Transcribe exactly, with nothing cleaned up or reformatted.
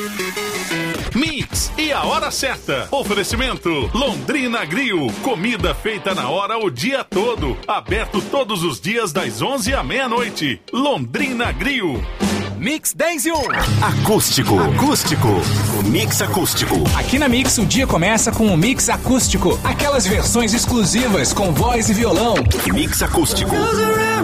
Mix e a hora certa. Oferecimento Londrina Grill. Comida feita na hora o dia todo. Aberto todos os dias das onze à meia-noite. Londrina Grill. Mix dez e um. Acústico. Acústico. O Mix Acústico. Aqui na Mix o dia começa com o Mix Acústico. Aquelas versões exclusivas com voz e violão. Mix Acústico.